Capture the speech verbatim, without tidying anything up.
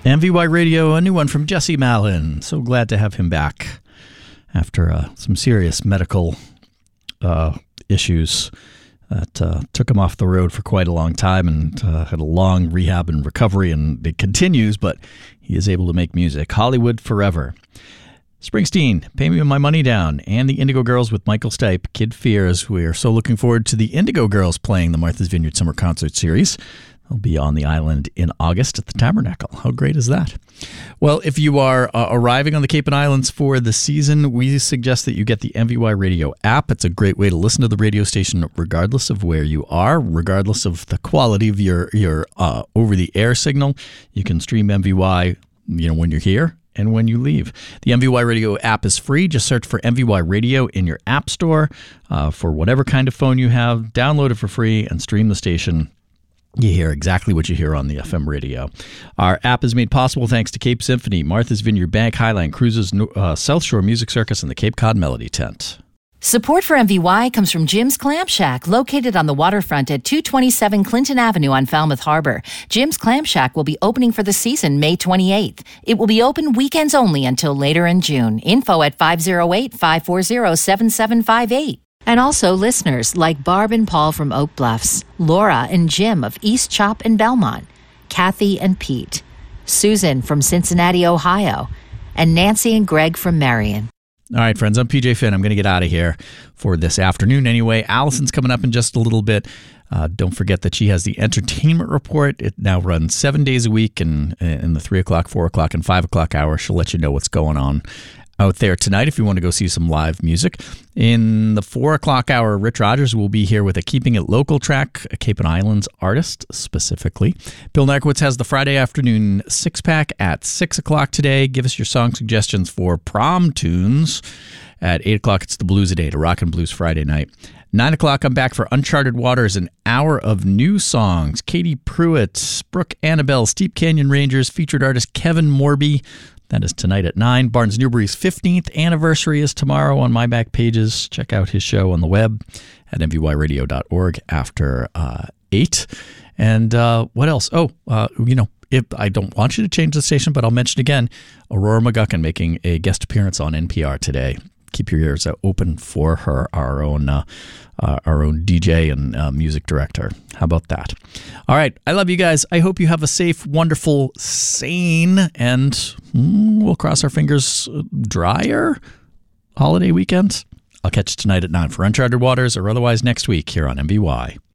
M V Y Radio, a new one from Jesse Malin. So glad to have him back after uh, some serious medical uh, issues that uh, took him off the road for quite a long time, and uh, had a long rehab and recovery, and it continues, but he is able to make music. Hollywood Forever. Springsteen, Pay Me My Money Down, and the Indigo Girls with Michael Stipe, Kid Fears. We are so looking forward to the Indigo Girls playing the Martha's Vineyard Summer Concert Series. They'll be on the island in August at the Tabernacle. How great is that? Well, if you are uh, arriving on the Cape and Islands for the season, we suggest that you get the M V Y Radio app. It's a great way to listen to the radio station regardless of where you are, regardless of the quality of your, your uh, over-the-air signal. You can stream M V Y, you know, when you're here and when you leave. The M V Y Radio app is free. Just search for M V Y Radio in your app store uh, for whatever kind of phone you have. Download it for free and stream the station. You hear exactly what you hear on the F M radio. Our app is made possible thanks to Cape Symphony, Martha's Vineyard Bank, Highline Cruises, uh, South Shore Music Circus, and the Cape Cod Melody Tent. Support for M V Y comes from Jim's Clam Shack, located on the waterfront at two twenty-seven Clinton Avenue on Falmouth Harbor. Jim's Clam Shack will be opening for the season May twenty-eighth. It will be open weekends only until later in June. Info at five oh eight, five four zero, seven seven five eight. And also listeners like Barb and Paul from Oak Bluffs, Laura and Jim of East Chop and Belmont, Kathy and Pete, Susan from Cincinnati, Ohio, and Nancy and Greg from Marion. All right, friends, I'm P J Finn. I'm going to get out of here for this afternoon anyway. Allison's coming up in just a little bit. Uh, don't forget that she has the Entertainment Report. It now runs seven days a week, and in the three o'clock, four o'clock, and five o'clock hour, she'll let you know what's going on out there tonight if you want to go see some live music. In the four o'clock hour, Rich Rogers will be here with a Keeping It Local track, a Cape and Islands artist specifically. Bill Narkowitz has the Friday afternoon six-pack at six o'clock today. Give us your song suggestions for prom tunes. At eight o'clock, it's the Blues a Day, to Rock and Blues Friday night. nine o'clock, I'm back for Uncharted Waters, an hour of new songs. Katie Pruitt, Brooke Annabelle, Steep Canyon Rangers, featured artist Kevin Morby. That is tonight at nine. Barnes Newbury's fifteenth anniversary is tomorrow on my back pages. Check out his show on the web at m v y radio dot org after uh, eight. And uh, what else? Oh, uh, you know, if I don't want you to change the station, but I'll mention again, Aurora McGuckin making a guest appearance on N P R today. Keep your ears open for her, our own uh, uh, our own D J and uh, music director. How about that? All right. I love you guys. I hope you have a safe, wonderful, sane, and mm, we'll cross our fingers, uh, drier holiday weekend. I'll catch you tonight at nine for Uncharted Waters, or otherwise next week here on M V Y.